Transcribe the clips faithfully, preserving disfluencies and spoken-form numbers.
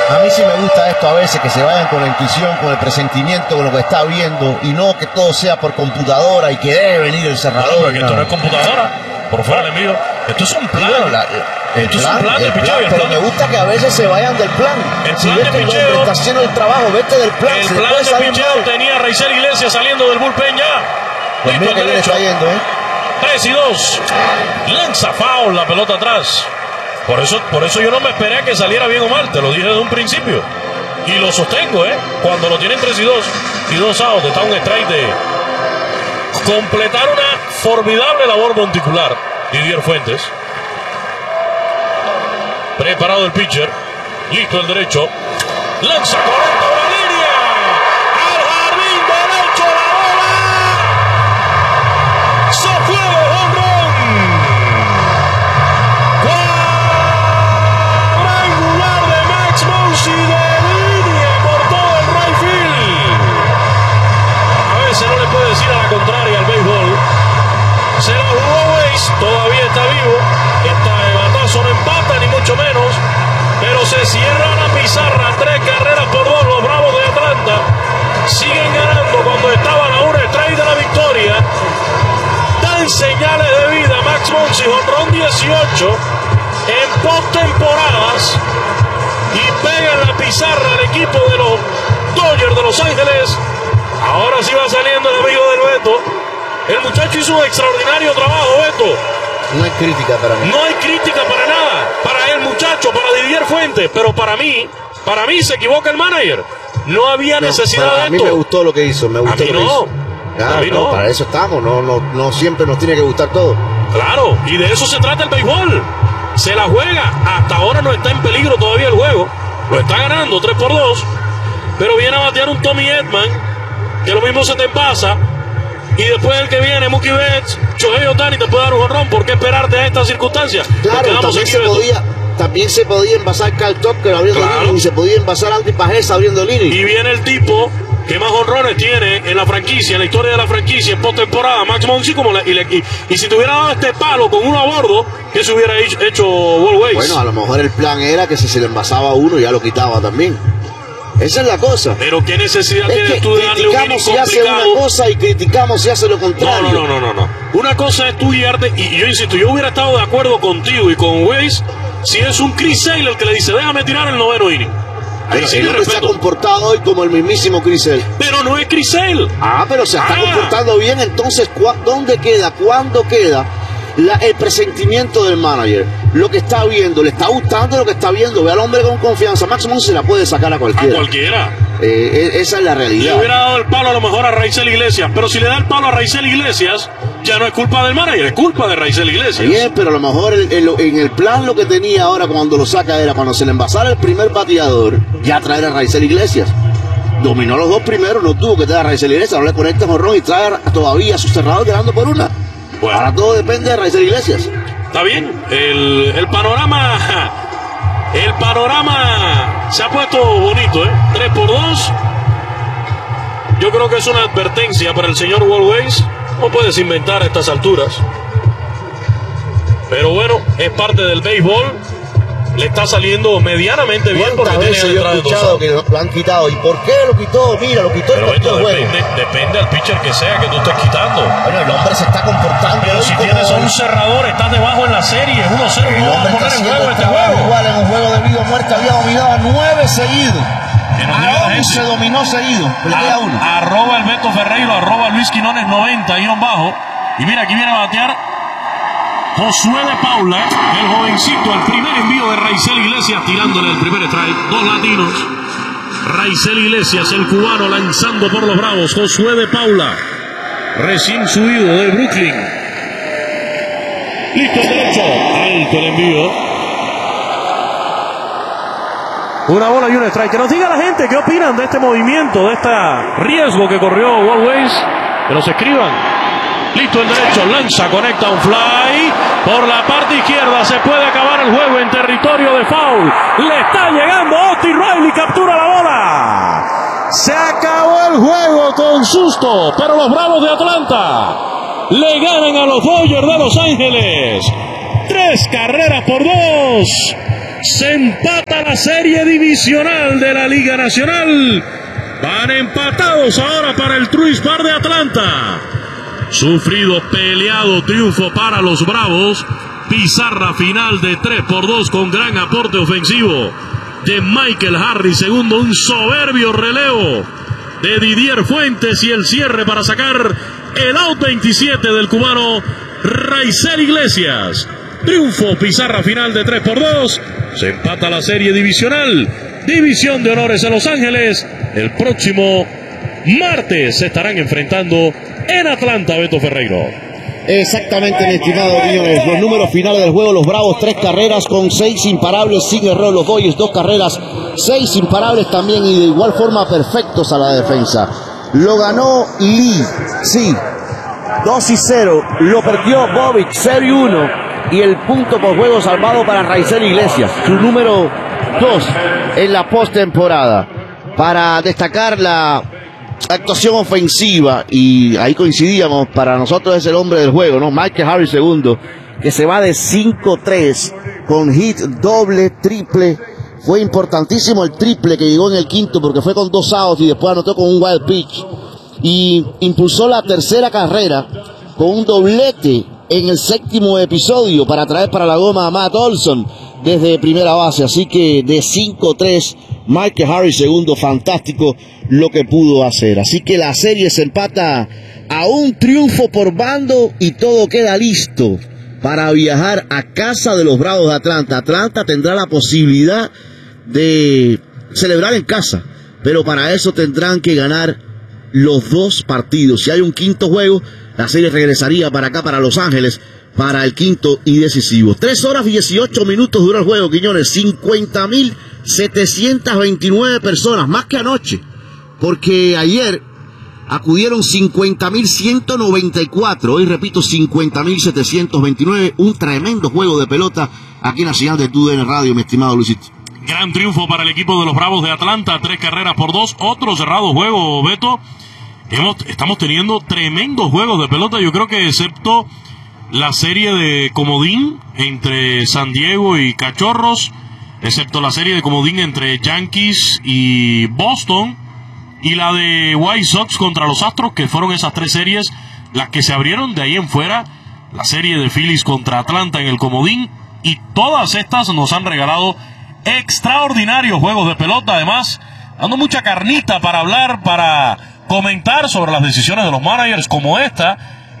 A mí sí me gusta esto a veces, que se vayan con la intuición, con el presentimiento, con lo que está viendo, y no que todo sea por computadora y que debe venir el cerrador. No, porque no. Esto no es computadora, por fuera del envío. Esto es un plan. Bueno, la, el esto plan, es un plan de picheo. Pero plan, me gusta que a veces se vayan del plan. El si plan ves de que picheo. está haciendo el trabajo, vete del plan. El se plan de picheo tenía a Raizel Iglesias saliendo del bullpen ya. Pues mira que bien está yendo, ¿eh? tres y dos. Lanza foul la pelota atrás. Por eso, por eso yo no me esperé a que saliera bien o mal. Te lo dije desde un principio. Y lo sostengo, ¿eh? Cuando lo tienen tres y dos y dos outs, está un strike de completar una formidable labor monticular. Didier Fuentes. Preparado el pitcher. Listo el derecho. Lanza correcto a la línea. Al jardín derecho la bola. Se fue de home run. Cuadrangular de Max Muncy de línea por todo el right field. A veces no le puede decir a la contraria al béisbol. Se la jugó Weiss. Todavía está vivo. Esta de batazo no empata ni mucho menos. Pero se cierra la pizarra, tres carreras por dos, los Bravos de Atlanta siguen ganando cuando estaban a un strike de la victoria. Dan señales de vida Max Muncy, jonrón dieciocho en postemporadas y pega en la pizarra al equipo de los Dodgers de Los Ángeles. Ahora sí va saliendo el amigo del Beto. El muchacho hizo un extraordinario trabajo, Beto. No hay crítica para mí. No hay crítica para nada. Para el muchacho, para Didier Fuentes. Pero para mí, para mí se equivoca el manager. No había No, necesidad de a mí esto. me gustó lo que hizo. Me gustó A mí lo que no. hizo. Claro, A mí no, no. para eso estamos. No, no, no siempre nos tiene que gustar todo. Claro, y de eso se trata el béisbol. Se la juega. Hasta ahora no está en peligro todavía el juego. Lo está ganando tres por dos. Pero viene a batear un Tommy Edman, que lo mismo se te pasa. Y después el que viene, Mookie Betts, Shohei Ohtani te puede dar un jonrón. ¿Por qué esperarte a estas circunstancias? Claro, también se, podía, también se podía envasar Carl Tucker abriendo claro. línea, y se podía envasar Andy Pajesa abriendo línea. Y viene el tipo que más jonrones tiene en la franquicia, en la historia de la franquicia, en postemporada, Max Muncy, como la, y, le, y, y si te hubiera dado este palo con uno a bordo, ¿qué se hubiera hecho, hecho Walt Weiss? Bueno, a lo mejor el plan era que si se le envasaba uno ya lo quitaba también. Esa es la cosa. Pero qué necesidad es tienes que tú de darle un criticamos si hace una cosa y criticamos si hace lo contrario. No, no, no, no, no. Una cosa es tú guiarte, y yo insisto, yo hubiera estado de acuerdo contigo y con Weiss si es un Chris Sale el que le dice, déjame tirar el noveno inning. Ahí Pero sí el le hombre se ha respeto. comportado hoy como el mismísimo Chris Sale. Pero no es Chris Sale. Ah, pero se está Ah. comportando bien. Entonces, ¿cu- ¿dónde queda? ¿Cuándo queda la- el presentimiento del manager? Lo que está viendo, le está gustando lo que está viendo. Ve al hombre con confianza. Max Muncy se la puede sacar a A cualquiera. cualquiera. Eh, e- esa es la Le realidad. hubiera dado el palo a lo mejor a Raizel Iglesias, pero si le da el palo a Raizel Iglesias, ya no es culpa del manager, es culpa de Raizel Iglesias. Bien, pero a lo mejor el- el- en el plan lo que tenía ahora cuando lo saca era cuando se le envasara el primer bateador, ya traer a Raizel Iglesias. Dominó los dos primeros, no tuvo que traer a Raizel Iglesias, no le conecta jorrón y trae todavía a su cerrador quedando por una. Bueno. Ahora todo depende de Raizel Iglesias. Está bien, el, el panorama, el panorama se ha puesto bonito, ¿eh? tres por dos. Yo creo que es una advertencia para el señor Walt Weiss. No puedes inventar a estas alturas. Pero bueno, es parte del béisbol. Le está saliendo medianamente bien porque ¿Cuántas tiene veces yo he entrada de escuchado dos. que lo, lo han quitado? ¿Y por qué lo quitó? Mira, lo quitó y Pero cortó esto el juego. depende, depende al pitcher que sea que tú estés quitando. Bueno, el hombre se está comportando. Pero hoy si como- tienes a un cerrador, estás debajo en la serie, uno cero, El no vas hombre a está poner en haciendo juego el este trabajo juego. igual en un juego de vida o muerte. Había dominado a nueve seguidos. Que nos diga la A once gente. dominó seguido. Le queda uno. A- arroba el Beto Ferreiro, arroba Luis Quinones noventa, guión bajo. Y mira, aquí viene a batear Josué de Paula, el jovencito, el primer envío de Raizel Iglesias tirándole el primer strike. Dos latinos. Raizel Iglesias, el cubano, lanzando por los Bravos. Josué de Paula, recién subido de Brooklyn. Listo el derecho. Alto el envío. Una bola y un strike. Que nos diga la gente qué opinan de este movimiento, de este riesgo que corrió Walt Weiss. Que nos escriban. Listo el derecho, lanza, conecta un fly. Por la parte izquierda se puede acabar el juego en territorio de foul. Le está llegando Austin Riley, captura la bola. Se acabó el juego con susto, pero los Bravos de Atlanta le ganan a los Dodgers de Los Ángeles. Tres carreras por dos. Se empata la serie divisional de la Liga Nacional. Van empatados ahora para el Truist Park de Atlanta. Sufrido, peleado triunfo para los Bravos. Pizarra final de tres por dos con gran aporte ofensivo de Michael Harris. Segundo, un soberbio relevo de Didier Fuentes y el cierre para sacar el out veintisiete del cubano Raisel Iglesias. Triunfo, pizarra final de tres por dos. Se empata la serie divisional. División de honores en Los Ángeles. El próximo martes se estarán enfrentando en Atlanta, Beto Ferreiro. Exactamente, mi estimado Quiñones. Los números finales del juego: los Bravos tres carreras con seis imparables sin error, los Dodgers dos carreras, seis imparables también, y de igual forma perfectos a la defensa. Lo ganó Lee, sí, dos y cero. Lo perdió Bobich, cero y uno, y el punto por juego salvado para Raisel Iglesias, su número dos en la postemporada. Para destacar la actuación ofensiva, y ahí coincidíamos, para nosotros es el hombre del juego, ¿no? Michael Harris segundo, que se va de cinco tres con hit, doble, triple. Fue importantísimo el triple que llegó en el quinto, porque fue con dos outs y después anotó con un wild pitch, y impulsó la tercera carrera con un doblete en el séptimo episodio para traer para la goma a Matt Olson desde primera base. Así que de cinco tres, Michael Harris segundo, fantástico lo que pudo hacer. Así que la serie se empata a un triunfo por bando y todo queda listo para viajar a casa de los Bravos de Atlanta. Atlanta tendrá la posibilidad de celebrar en casa, pero para eso tendrán que ganar los dos partidos. Si hay un quinto juego, la serie regresaría para acá, para Los Ángeles, para el quinto y decisivo. Tres horas dieciocho minutos dura el juego, Quiñones. cincuenta mil setecientas veintinueve personas, más que anoche, porque ayer acudieron cincuenta mil ciento noventa y cuatro. Hoy, repito, cincuenta mil setecientos veintinueve. Un tremendo juego de pelota aquí en la señal de T U D N Radio, mi estimado Luisito. Gran triunfo para el equipo de los Bravos de Atlanta, tres carreras por dos. Otro cerrado juego, Beto. Hemos, estamos teniendo tremendos juegos de pelota. Yo creo que excepto la serie de comodín entre San Diego y Cachorros, excepto la serie de comodín entre Yankees y Boston, y la de White Sox contra los Astros, que fueron esas tres series las que se abrieron. De ahí en fuera, la serie de Phillies contra Atlanta en el comodín, y todas estas nos han regalado extraordinarios juegos de pelota, además dando mucha carnita para hablar, para comentar sobre las decisiones de los managers, como esta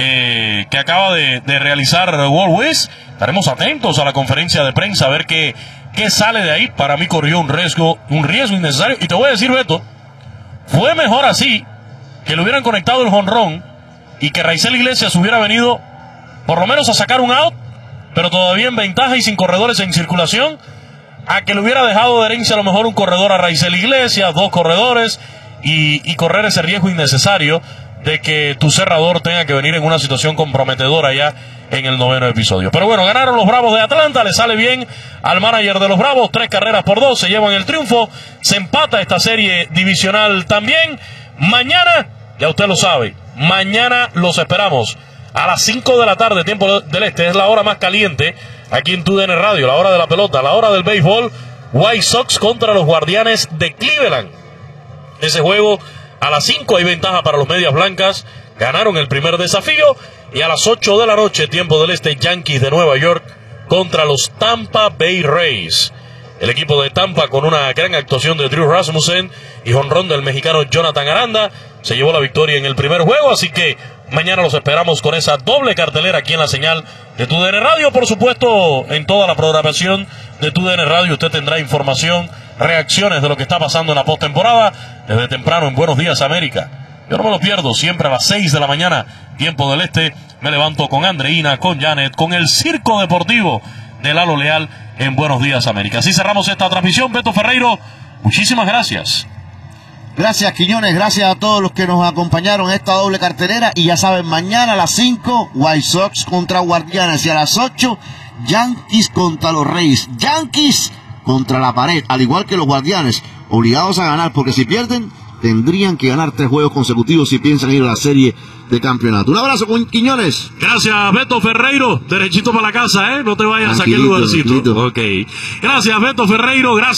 eh, que acaba de, de realizar Walt Weiss. Estaremos atentos a la conferencia de prensa a ver qué, qué sale de ahí. Para mí corrió un riesgo, un riesgo innecesario, y te voy a decir, Beto, fue mejor así que le hubieran conectado el jonrón y que Raisel Iglesias hubiera venido por lo menos a sacar un out, pero todavía en ventaja y sin corredores en circulación, a que le hubiera dejado de herencia a lo mejor un corredor a Raisel Iglesias, dos corredores, y, y correr ese riesgo innecesario de que tu cerrador tenga que venir en una situación comprometedora ya en el noveno episodio. Pero bueno, ganaron los Bravos de Atlanta, le sale bien al manager de los Bravos, tres carreras por dos, se llevan el triunfo, se empata esta serie divisional también. Mañana, ya usted lo sabe, mañana los esperamos a las cinco de la tarde, tiempo del este, es la hora más caliente aquí en T U D N Radio, la hora de la pelota, la hora del béisbol. White Sox contra los Guardianes de Cleveland. Ese juego a las cinco, hay ventaja para los Medias Blancas, ganaron el primer desafío. Y a las ocho de la noche, tiempo del este, Yankees de Nueva York contra los Tampa Bay Rays. El equipo de Tampa, con una gran actuación de Drew Rasmussen y jonrón del mexicano Jonathan Aranda, se llevó la victoria en el primer juego. Así que mañana los esperamos con esa doble cartelera aquí en la señal de T U D N Radio. Por supuesto, en toda la programación de T U D N Radio usted tendrá información, reacciones de lo que está pasando en la postemporada desde temprano en Buenos Días América. Yo no me lo pierdo, siempre a las seis de la mañana, tiempo del este, me levanto con Andreina, con Janet, con el Circo Deportivo de Lalo Leal en Buenos Días América. Así cerramos esta transmisión. Beto Ferreiro, muchísimas gracias. Gracias, Quiñones, gracias a todos los que nos acompañaron en esta doble cartelera. Y ya saben, mañana a las cinco, White Sox contra Guardianes, y a las ocho, Yankees contra los Reyes. Yankees contra la pared, al igual que los Guardianes, obligados a ganar, porque si pierden, tendrían que ganar tres juegos consecutivos si piensan ir a la serie de campeonato. Un abrazo, Quiñones. Gracias, Beto Ferreiro. Derechito para la casa, ¿eh? No te vayas aquí al Tranquilito, lugarcito. tranquilito. Ok. Gracias, Beto Ferreiro. Gracias.